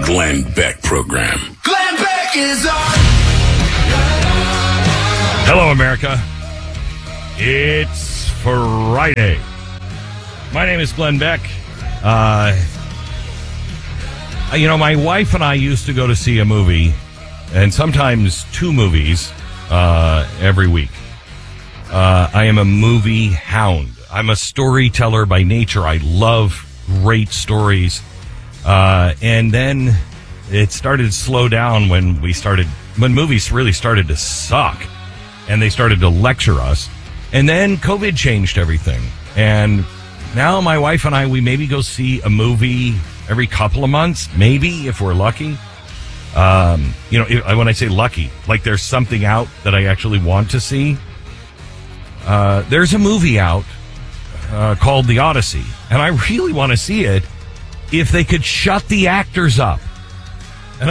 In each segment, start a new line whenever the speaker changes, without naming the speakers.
Glenn Beck Program.
Glenn Beck is on.
Hello, America. It's Friday. My name is Glenn Beck. My wife and I used to go to see a movie, and sometimes two movies every week. I am a movie hound. I'm a storyteller by nature. I love great stories. And then it started to slow down when movies really started to suck, and they started to lecture us. And then COVID changed everything. And now my wife and I, we maybe go see a movie every couple of months, maybe, if we're lucky. When I say lucky, like there's something out that I actually want to see. There's a movie out called The Odyssey, and I really want to see it if they could shut the actors up. And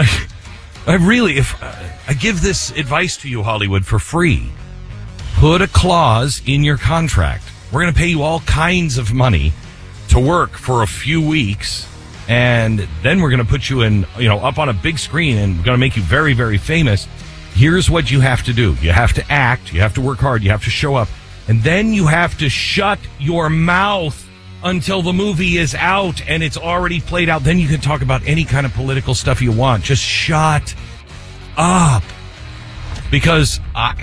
I give this advice to you, Hollywood, for free. Put a clause in your contract. We're going to pay you all kinds of money to work for a few weeks, and then we're going to put you in, up on a big screen and going to make you very, very famous. Here's what you have to do. You have to act. You have to work hard. You have to show up. And then you have to shut your mouth until the movie is out and it's already played out. Then you can talk about any kind of political stuff you want. Just shut up. Because,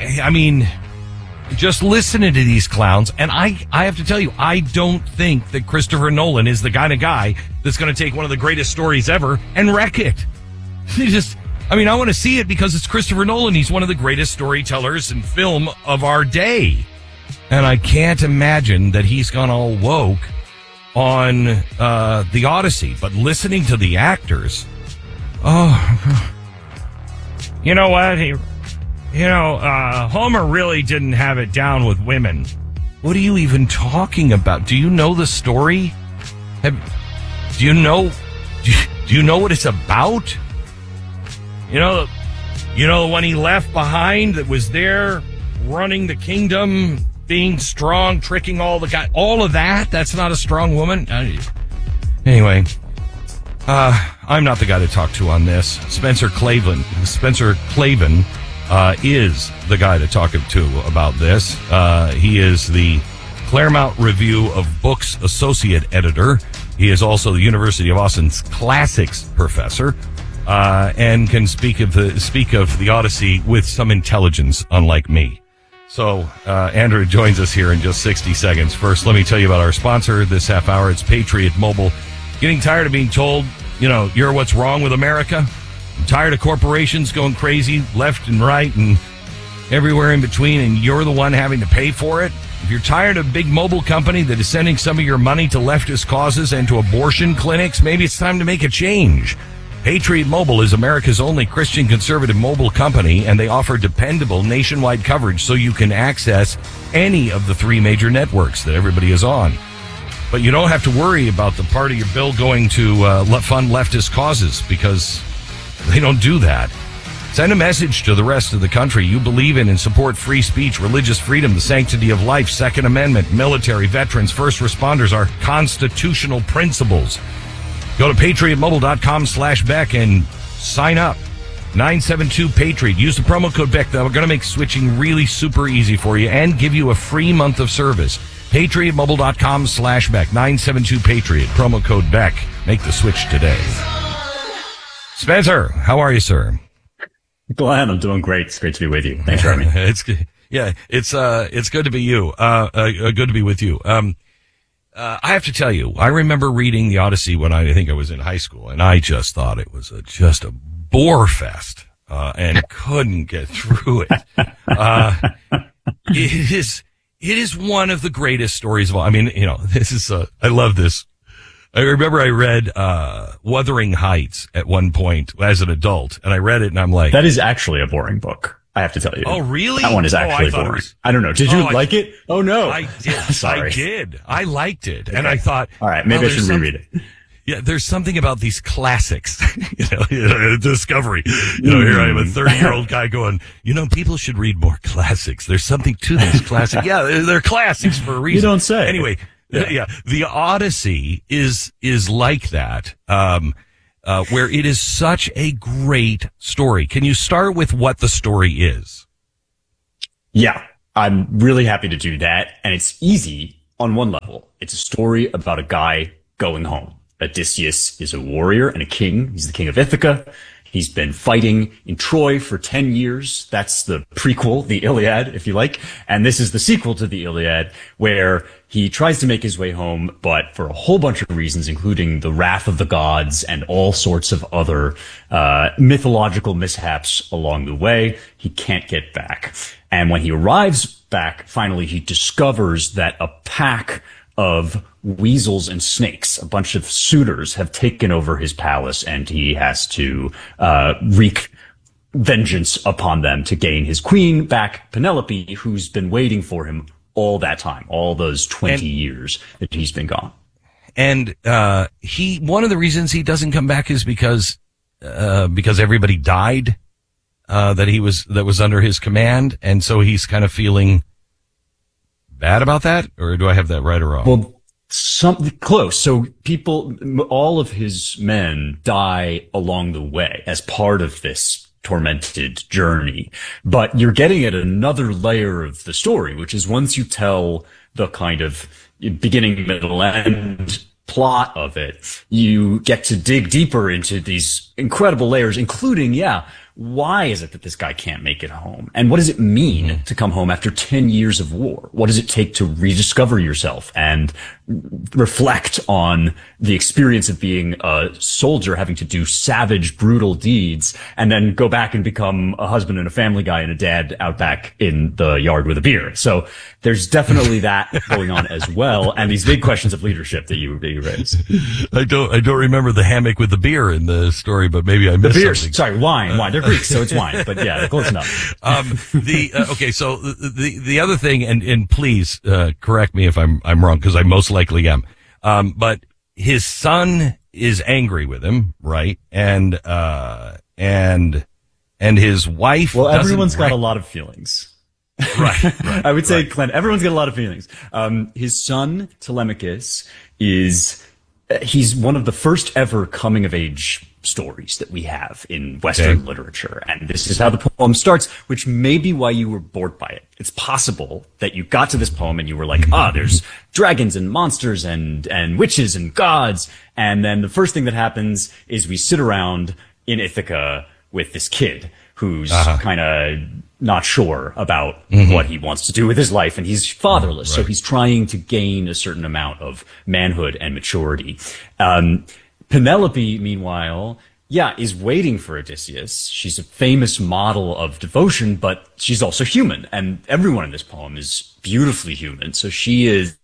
just listening to these clowns, and I have to tell you, I don't think that Christopher Nolan is the kind of guy that's going to take one of the greatest stories ever and wreck it. I want to see it because it's Christopher Nolan. He's one of the greatest storytellers in film of our day. And I can't imagine that he's gone all woke on The Odyssey. But listening to the actors, you know what? Homer really didn't have it down with women. What are you even talking about? Do you know the story? Do you know what it's about? The one he left behind that was there running the kingdom, being strong, tricking all the guys, all of that? That's not a strong woman? Anyway, I'm not the guy to talk to on this. Spencer Klavan is the guy to talk to about this. He is the Claremont Review of Books Associate Editor. He is also the University of Austin's Classics Professor, and can speak of the Odyssey with some intelligence, unlike me. So, Andrew joins us here in just 60 seconds. First, let me tell you about our sponsor this half hour. It's Patriot Mobile. Getting tired of being told, you're what's wrong with America? I'm tired of corporations going crazy left and right and everywhere in between, and you're the one having to pay for it? If you're tired of a big mobile company that is sending some of your money to leftist causes and to abortion clinics, maybe it's time to make a change. Patriot Mobile is America's only Christian conservative mobile company, and they offer dependable nationwide coverage so you can access any of the three major networks that everybody is on. But you don't have to worry about the part of your bill going to fund leftist causes, because they don't do that. Send a message to the rest of the country. You believe in and support free speech, religious freedom, the sanctity of life, Second Amendment, military, veterans, first responders, our constitutional principles. Go to patriotmobile.com/Beck and sign up. 972-PATRIOT. Use the promo code Beck. We're going to make switching really super easy for you and give you a free month of service. patriotmobile.com/Beck. 972-PATRIOT. Promo code Beck. Make the switch today. Spencer, how are you, sir?
Glenn, I'm doing great. It's great to be with you. Thanks for having me.
It's good to be you. Good to be with you. I have to tell you, I remember reading The Odyssey when I think I was in high school, and I just thought it was just a bore fest, and couldn't get through it. It is one of the greatest stories of all. I love this. I remember I read Wuthering Heights at one point as an adult, and I read it and I'm like,
that is actually a boring book, I have to tell you.
Oh, really?
That one is actually boring. I don't know. Did you like it? Oh, no.
I did.
Sorry.
I did. I liked it.
Okay.
And I thought,
all right, maybe I should reread it.
Yeah, there's something about these classics, Discovery. Here I am, a 30-year-old guy going, people should read more classics. There's something to these classics. Yeah, they're classics for a reason.
You don't say.
Anyway, yeah. The Odyssey is like that. where it is such a great story. Can you start with what the story is?
Yeah, I'm really happy to do that. And it's easy on one level. It's a story about a guy going home. Odysseus is a warrior and a king. He's the king of Ithaca. He's been fighting in Troy for 10 years. That's the prequel, the Iliad, if you like. And this is the sequel to the Iliad, where he tries to make his way home, but for a whole bunch of reasons, including the wrath of the gods and all sorts of other mythological mishaps along the way, he can't get back. And when he arrives back, finally, he discovers that a pack of weasels and snakes, a bunch of suitors, have taken over his palace, and he has to wreak vengeance upon them to gain his queen back, Penelope, who's been waiting for him all that time, all those 20 years that he's been gone.
And one of the reasons he doesn't come back is because everybody died that was under his command, and so he's kind of feeling bad about that, or do I have that right or wrong?
Well, something close. So all of his men die along the way as part of this tormented journey. But you're getting at another layer of the story, which is once you tell the kind of beginning, middle, end plot of it, you get to dig deeper into these incredible layers, including, why is it that this guy can't make it home? And what does it mean to come home after 10 years of war? What does it take to rediscover yourself and reflect on the experience of being a soldier, having to do savage, brutal deeds, and then go back and become a husband and a family guy and a dad out back in the yard with a beer? So there's definitely that going on as well. And these big questions of leadership that you raised.
I don't remember the hammock with the beer in the story, but maybe I missed something.
Sorry, wine. They're Greek, so it's wine, but yeah, close enough.
Okay, so the other thing, and please, correct me if I'm wrong, because I most likely am. But his son is angry with him, right? And his wife.
Well, everyone's got a lot of feelings.
Right.
I would say, Glenn, everyone's got a lot of feelings. His son, Telemachus, he's one of the first ever coming of age stories that we have in Western literature. And this is how the poem starts, which may be why you were bored by it. It's possible that you got to this poem and you were like, there's dragons and monsters and witches and gods. And then the first thing that happens is we sit around in Ithaca with this kid who's kind of not sure about what he wants to do with his life, and he's fatherless. Right. So he's trying to gain a certain amount of manhood and maturity. Penelope, meanwhile, is waiting for Odysseus. She's a famous model of devotion, but she's also human. And everyone in this poem is beautifully human. So she is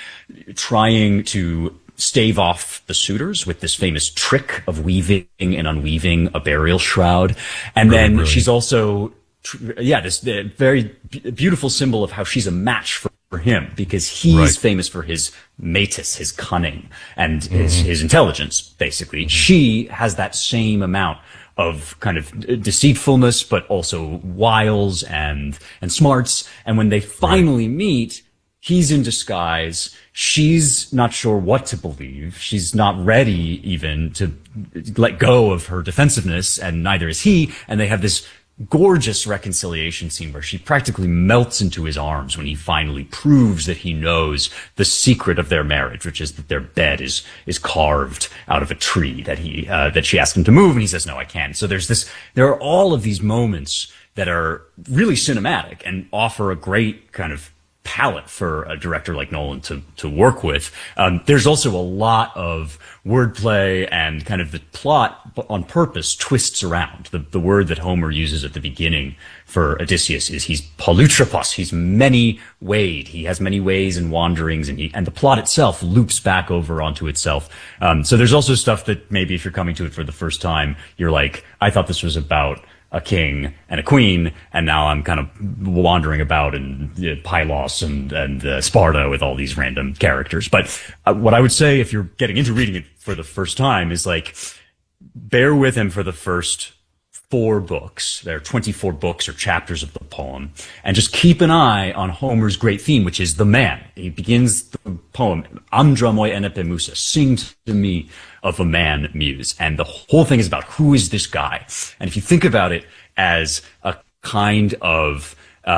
trying to stave off the suitors with this famous trick of weaving and unweaving a burial shroud. And then brilliant. She's also, this very beautiful symbol of how she's a match for him, because he's famous for his metis, his cunning, and his intelligence, basically. She has that same amount of kind of deceitfulness, but also wiles and smarts. And when they finally meet, he's in disguise. She's not sure what to believe. She's not ready even to let go of her defensiveness, and neither is he. And they have this gorgeous reconciliation scene where she practically melts into his arms when he finally proves that he knows the secret of their marriage, which is that their bed is carved out of a tree that she asked him to move, and he says, no, I can't. So there are all of these moments that are really cinematic and offer a great kind of palette for a director like Nolan to work with. There's also a lot of wordplay, and kind of the plot on purpose twists around. The word that Homer uses at the beginning for Odysseus is he's polytropos. He's many-wayed. He has many ways and wanderings, and the plot itself loops back over onto itself. So there's also stuff that maybe if you're coming to it for the first time, you're like, I thought this was about a king and a queen, and now I'm kind of wandering about in Pylos and Sparta with all these random characters. But what I would say, if you're getting into reading it for the first time, is like, bear with him for the first 4 books. There are 24 books or chapters of the poem. And just keep an eye on Homer's great theme, which is the man. He begins the poem, Andra moi enepemusa, sing to me of a man, muse. And the whole thing is about who is this guy? And if you think about it as a kind of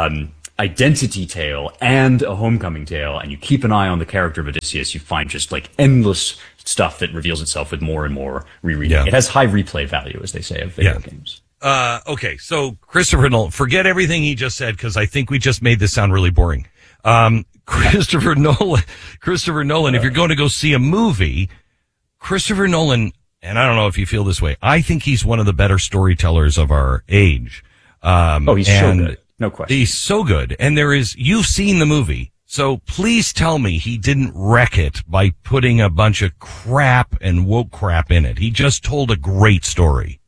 identity tale and a homecoming tale, and you keep an eye on the character of Odysseus, you find just like endless stuff that reveals itself with more and more rereading.
Yeah.
It has high replay value, as they say, of video games.
Okay, so Christopher Nolan, forget everything he just said because I think we just made this sound really boring. Christopher Nolan, if you're going to go see a movie, Christopher Nolan, and I don't know if you feel this way, I think he's one of the better storytellers of our age.
He's so good. No question.
He's so good. And you've seen the movie. So please tell me he didn't wreck it by putting a bunch of crap and woke crap in it. He just told a great story.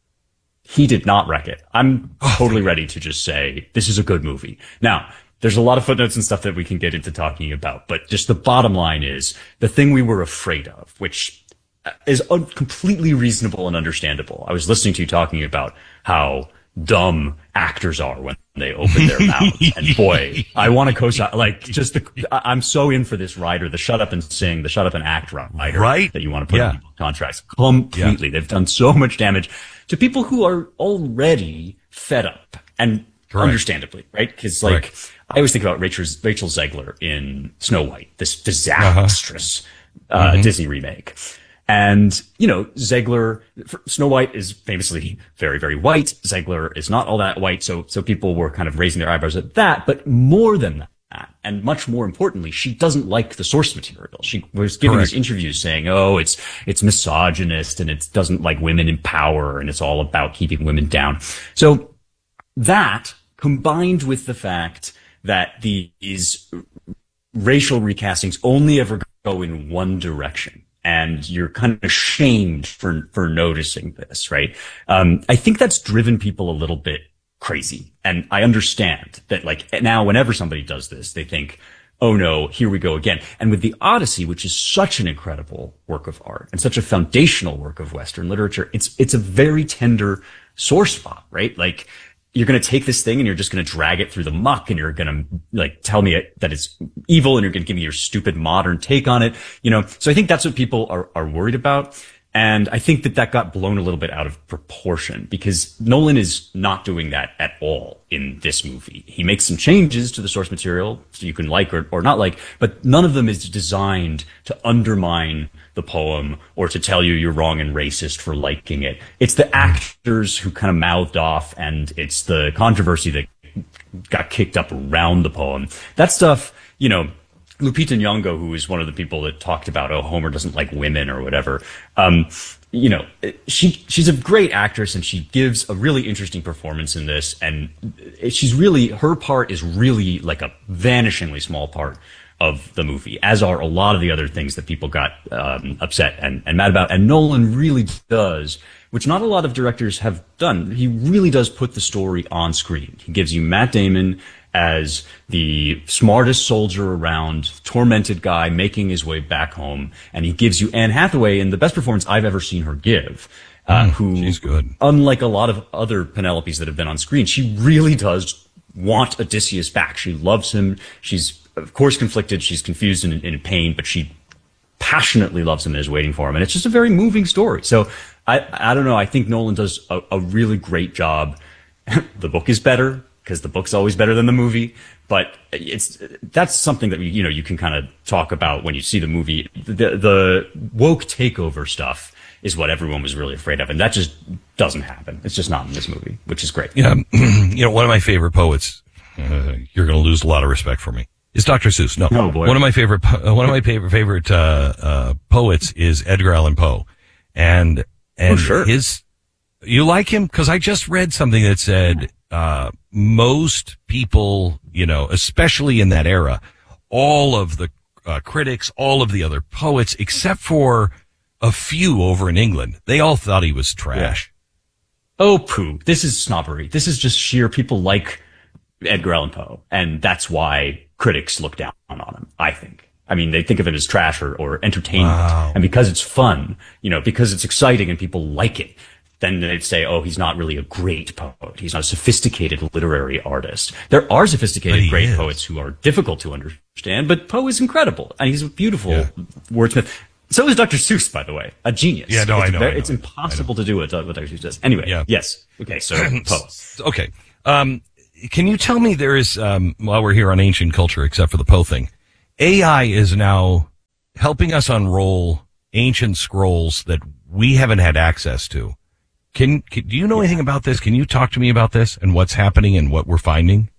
He did not wreck it. I'm totally ready to just say this is a good movie. Now, there's a lot of footnotes and stuff that we can get into talking about, but just the bottom line is the thing we were afraid of, which is completely reasonable and understandable. I was listening to you talking about how dumb actors are when they open their mouths. And boy, I want to co-sign, I'm so in for this writer, the shut up and sing, the shut up and act writer,
right?
That you want to put in people's contracts. Completely. Yeah. They've done so much damage to people who are already fed up, and understandably, right? Because I always think about Rachel Zegler in Snow White, this disastrous Disney remake. And, Zegler, Snow White is famously very, very white. Zegler is not all that white. So people were kind of raising their eyebrows at that. But more than that, and much more importantly, she doesn't like the source material. She was giving these interviews saying, it's misogynist and it doesn't like women in power and it's all about keeping women down. So that combined with the fact that these racial recastings only ever go in one direction. And you're kind of shamed for noticing this, right? I think that's driven people a little bit crazy. And I understand that now whenever somebody does this, they think, oh no, here we go again. And with the Odyssey, which is such an incredible work of art and such a foundational work of Western literature, it's a very tender sore spot, right? Like, you're going to take this thing and you're just going to drag it through the muck and you're going to tell me that it's evil and you're going to give me your stupid modern take on it. So I think that's what people are worried about. And I think that got blown a little bit out of proportion because Nolan is not doing that at all in this movie. He makes some changes to the source material so you can like or not like, but none of them is designed to undermine the poem or to tell you you're wrong and racist for liking it. It's the actors who kind of mouthed off, and it's the controversy that got kicked up around the poem. That stuff, Lupita Nyong'o, who is one of the people that talked about, Homer doesn't like women or whatever. She's a great actress and she gives a really interesting performance in this. And her part is really like a vanishingly small part of the movie, as are a lot of the other things that people got upset and mad about. And Nolan really does, which not a lot of directors have done. He really does put the story on screen. He gives you Matt Damon as the smartest soldier around, tormented guy making his way back home. And he gives you Anne Hathaway in the best performance I've ever seen her give. She's good. Unlike a lot of other Penelopes that have been on screen, she really does want Odysseus back. She loves him. She's, of course, conflicted. She's confused and in pain, but she passionately loves him and is waiting for him. And it's just a very moving story. So I don't know. I think Nolan does a really great job. The book is better because the book's always better than the movie. But that's something that you can kind of talk about when you see the movie. The woke takeover stuff is what everyone was really afraid of, and that just doesn't happen. It's just not in this movie, which is great.
Yeah, one of my favorite poets. You're going to lose a lot of respect for me. Is Dr. Seuss? No.
Oh boy.
One of my favorite poets is Edgar Allan Poe, and
sure.
You like him? Because I just read something that said most people, especially in that era, all of the critics, all of the other poets, except for a few over in England, they all thought he was trash.
Yeah. Oh, poo. This is snobbery. This is just sheer people like Edgar Allan Poe, and that's why critics look down on him, I think. I mean, they think of it as trash or entertainment. Wow. And because it's fun, because it's exciting and people like it, then they'd say, oh, he's not really a great poet. He's not a sophisticated literary artist. There are sophisticated, great poets who are difficult to understand, but Poe is incredible. And he's a beautiful wordsmith. So is Dr. Seuss, by the way, a genius.
Yeah, no, I know.
It's impossible to do what Dr. Seuss does. Anyway, yes. Okay, so Poe.
Okay. Can you tell me there is, while we're here on ancient culture, except for the Poe thing, AI is now helping us unroll ancient scrolls that we haven't had access to. Do you know anything about this? Can you talk to me about this and what's happening and what we're finding?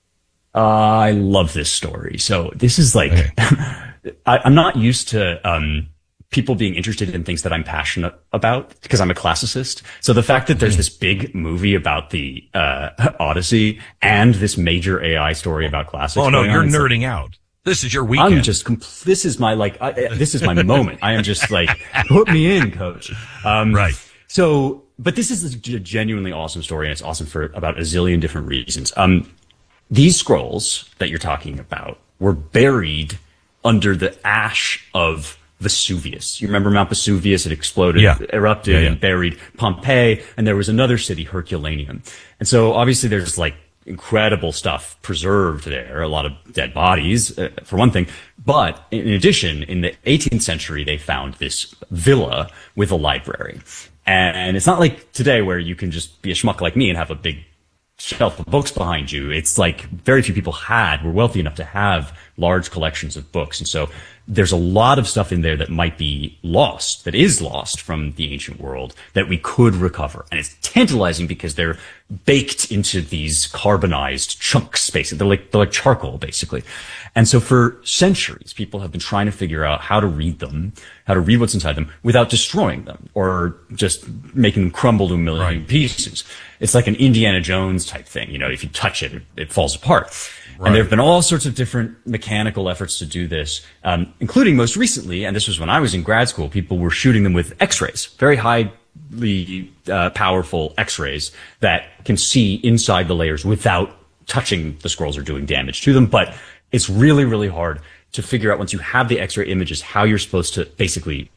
I love this story. So this is like, I'm not used to people being interested in things that I'm passionate about because I'm a classicist. So the fact that there's this big movie about the Odyssey and this major AI story about classics.
Oh no, you're nerding out. This is your weekend.
I'm just, this is my this is my moment. I am just like, put me in, coach.
Right.
So, but this is a genuinely awesome story, and it's awesome for about a zillion different reasons. These scrolls that you're talking about were buried under the ash of Vesuvius. You remember Mount Vesuvius? It exploded, erupted, and buried Pompeii, and there was another city, Herculaneum. And so, obviously, there's like incredible stuff preserved there, a lot of dead bodies, for one thing. But in addition, in the 18th century, they found this villa with a library. And it's not like today where you can just be a schmuck like me and have a big shelf of books behind you. It's like very few people were wealthy enough to have large collections of books. And so there's a lot of stuff in there that might be lost, that is lost from the ancient world that we could recover. And it's tantalizing because they're baked into these carbonized chunks, basically. They're like charcoal, basically. And so for centuries, people have been trying to figure out how to read them, how to read what's inside them without destroying them or just making them crumble to a million pieces. It's like an Indiana Jones type thing. You know, if you touch it, it falls apart. Right. And there have been all sorts of different mechanical efforts to do this, including most recently, and this was when I was in grad school, people were shooting them with X-rays, very highly powerful X-rays that can see inside the layers without touching the scrolls or doing damage to them. But it's really, really hard to figure out once you have the X-ray images how you're supposed to basically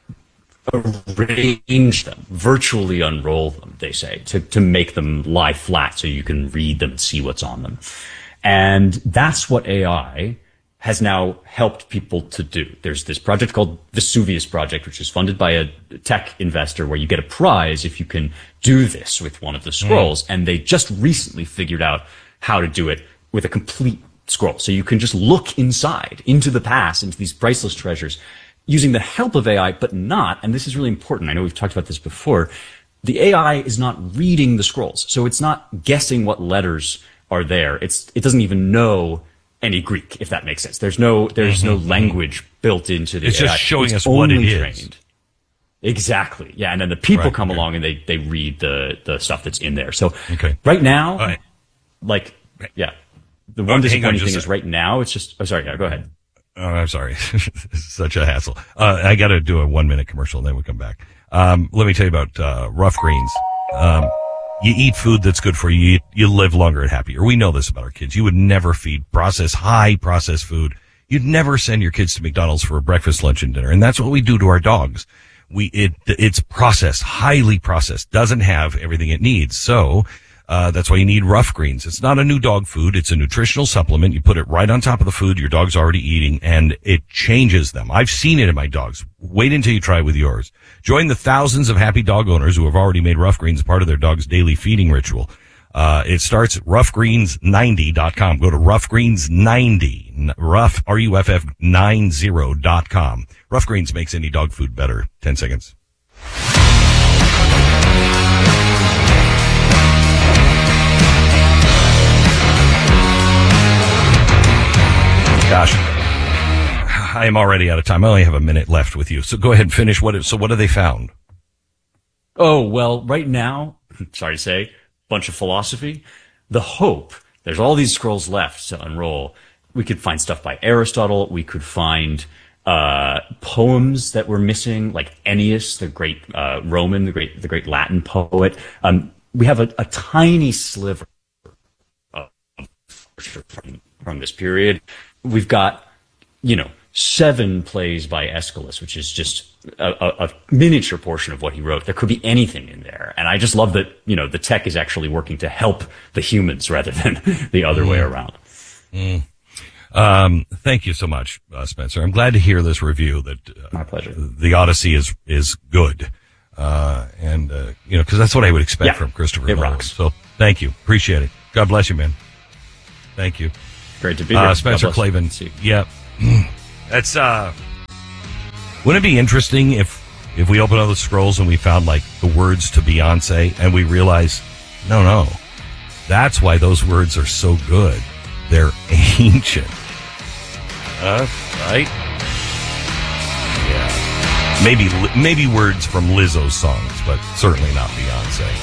arrange them, virtually unroll them, they say, to make them lie flat so you can read them and see what's on them. And that's what AI has now helped people to do. There's this project called Vesuvius Project, which is funded by a tech investor where you get a prize if you can do this with one of the scrolls. And they just recently figured out how to do it with a complete scroll. So you can just look inside, into the past, into these priceless treasures using the help of AI, but not, and this is really important, I know we've talked about this before, the AI is not reading the scrolls. So it's not guessing what letters are there. It doesn't even know any Greek, if that makes sense. There's no language built into the AI.
It's just showing us what it is.
Trained. Exactly. Yeah. And then the people come along and they read the stuff that's in there. So right now, the one disappointing thing is right now, it's just, go ahead.
Oh, I'm sorry. Such a hassle. I got to do a 1-minute commercial and then we'll come back. Let me tell you about Rough Greens. You eat food that's good for you. You live longer and happier. We know this about our kids. You would never feed high processed food. You'd never send your kids to McDonald's for a breakfast, lunch, and dinner. And that's what we do to our dogs. It's processed, highly processed, doesn't have everything it needs. So, that's why you need Rough Greens. It's not a new dog food. It's a nutritional supplement. You put it right on top of the food your dog's already eating, and it changes them. I've seen it in my dogs. Wait until you try it with yours. Join the thousands of happy dog owners who have already made Rough Greens part of their dog's daily feeding ritual. It starts at roughgreens90.com. Go to roughgreens90, RUFF90.com. Rough Greens makes any dog food better. 10 seconds. Gosh, I am already out of time. I only have a minute left with you. So go ahead and finish. What have they found?
Oh, well, right now, sorry to say, bunch of philosophy. The hope, there's all these scrolls left to unroll. We could find stuff by Aristotle. We could find poems that were missing, like Ennius, the great Roman, the great Latin poet. We have a tiny sliver of from this period. We've got, 7 plays by Aeschylus, which is just a miniature portion of what he wrote. There could be anything in there. And I just love that, the tech is actually working to help the humans rather than the other way around.
Thank you so much, Spencer. I'm glad to hear this review that
My pleasure.
The Odyssey is good. Because that's what I would expect from Christopher Nolan.
Rocks.
So thank you. Appreciate it. God bless you, man. Thank you.
Great to be here.
Spencer
God bless.
Klavan.
See you.
Yeah. That's, wouldn't it be interesting if we open up the scrolls and we found like the words to Beyonce and we realize, no, that's why those words are so good. They're ancient. Right? Yeah. Maybe words from Lizzo's songs, but certainly not Beyonce.